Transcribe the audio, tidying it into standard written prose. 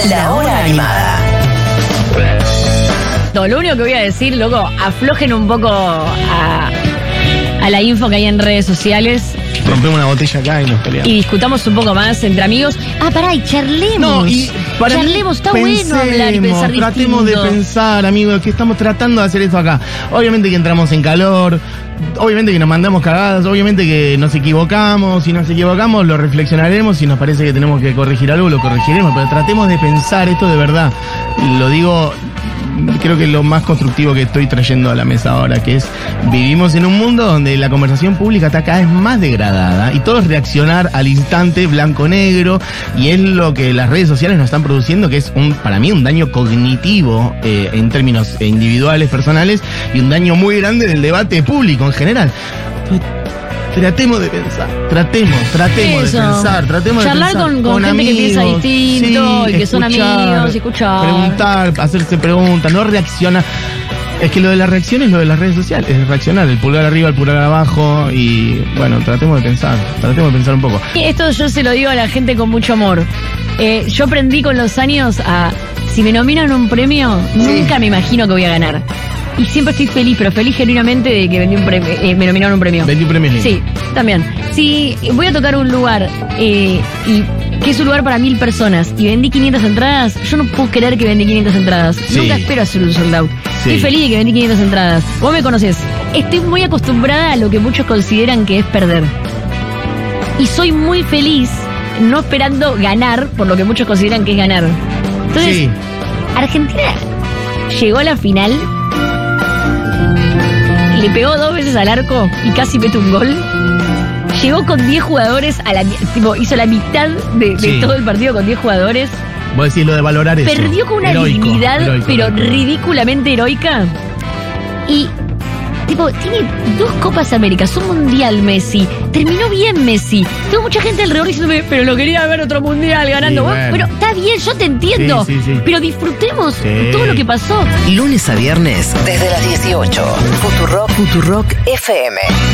La Hora Animada. No, lo único que voy a decir, loco, aflojen un poco a la info que hay en redes sociales. Rompemos una botella acá y nos peleamos. Y discutamos un poco más entre amigos. Ah, pará, y charlemos. No, y para charlemos, está bueno hablar y pensar distinto. Tratemos de pensar, amigos, que estamos tratando de hacer esto acá. Obviamente que entramos en calor, obviamente que nos mandamos cagadas, obviamente que nos equivocamos. Si nos equivocamos, lo reflexionaremos. Si nos parece que tenemos que corregir algo, lo corregiremos. Pero tratemos de pensar esto de verdad. Lo digo, creo que es lo más constructivo que estoy trayendo a la mesa ahora, que es, vivimos en un mundo donde la conversación pública está cada vez más degradada y todo es reaccionar al instante blanco-negro, y es lo que las redes sociales nos están produciendo, que es para mí un daño cognitivo en términos individuales, personales, y un daño muy grande del debate público en general. Tratemos de pensar, tratemos de charlar pensar. con gente amigos, que piensa distinto, sí, y que son amigos, escuchar. Preguntar, hacerse preguntas, no reaccionar. Es que lo de la reacción es lo de las redes sociales, es reaccionar, el pulgar arriba, el pulgar abajo, y bueno, tratemos de pensar un poco. Esto yo se lo digo a la gente con mucho amor. Yo aprendí con los años si me nominan un premio, nunca me imagino que voy a ganar. Y siempre estoy feliz, pero feliz genuinamente de que vendí un premio, me nominaron un premio. Vendí un premio lindo. Sí, también. Si voy a tocar un lugar y que es un lugar para 1000 personas y vendí 500 entradas, yo no puedo creer que vendí 500 entradas. Sí. Nunca espero hacer un sold out. Sí. Estoy feliz de que vendí 500 entradas. Vos me conocés. Estoy muy acostumbrada a lo que muchos consideran que es perder. Y soy muy feliz no esperando ganar por lo que muchos consideran que es ganar. Entonces, Sí. Argentina llegó a la final, le pegó 2 veces al arco y casi mete un gol. Llegó con 10 jugadores, hizo la mitad de Sí. todo el partido con 10 jugadores. Vos decís lo de valorar eso. Perdió con una dignidad, pero ridículamente heroica. Y, tiene 2 Copas Américas, un Mundial Messi. Terminó bien Messi. Tengo mucha gente alrededor diciéndome, pero lo quería ver otro Mundial ganando. Sí, bueno. Pero está bien, yo te entiendo. Sí. Pero disfrutemos Sí. todo lo que pasó. Lunes a viernes, desde las 18. Futurock FM.